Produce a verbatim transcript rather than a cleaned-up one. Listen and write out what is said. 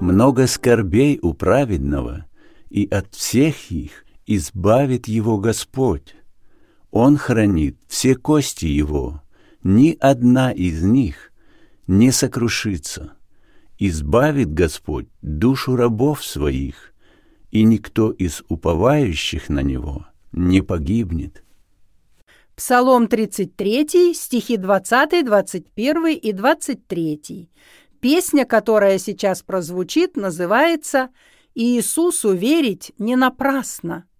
Много скорбей у праведного, и от всех их избавит его Господь. Он хранит все кости его, ни одна из них не сокрушится. Избавит Господь душу рабов своих, и никто из уповающих на Него не погибнет. Псалом тридцать три, стихи двадцать, двадцать один и двадцать три. Песня, которая сейчас прозвучит, называется «Иисусу верить не напрасно».